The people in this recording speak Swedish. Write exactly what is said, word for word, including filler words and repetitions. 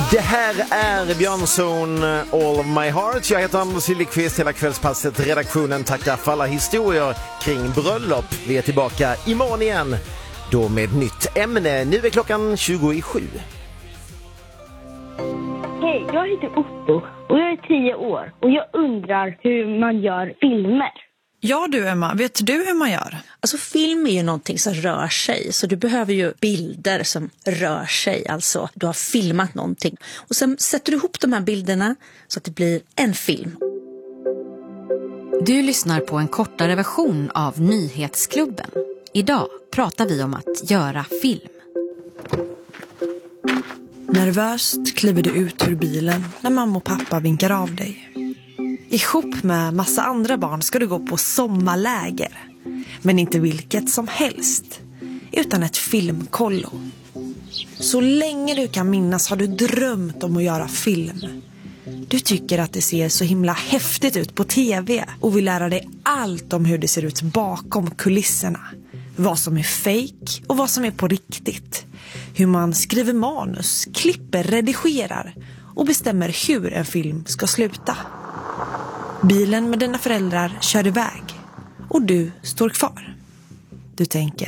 Det här är Björnson, All of My Heart. Jag heter Anders Hillekvist. Hela kvällspasset, redaktionen tackar för alla historier kring bröllop. Vi är tillbaka imorgon igen, då med nytt ämne. Nu är klockan tjugo i sju. Hej, jag heter Otto och jag är tio år och jag undrar hur man gör filmer. Ja du Emma, vet du hur man gör? Alltså film är ju någonting som rör sig, så du behöver ju bilder som rör sig, alltså du har filmat någonting. Och sen sätter du ihop de här bilderna så att det blir en film. Du lyssnar på en kortare version av Nyhetsklubben. Idag pratar vi om att göra film. Nervöst kliver du ut ur bilen när mamma och pappa vinkar av dig. Ihop med massa andra barn ska du gå på sommarläger. Men inte vilket som helst, utan ett filmkollo. Så länge du kan minnas har du drömt om att göra film. Du tycker att det ser så himla häftigt ut på tv och vill lära dig allt om hur det ser ut bakom kulisserna. Vad som är fake och vad som är på riktigt. Hur man skriver manus, klipper, redigerar och bestämmer hur en film ska sluta. Bilen med dina föräldrar kör iväg och du står kvar. Du tänker,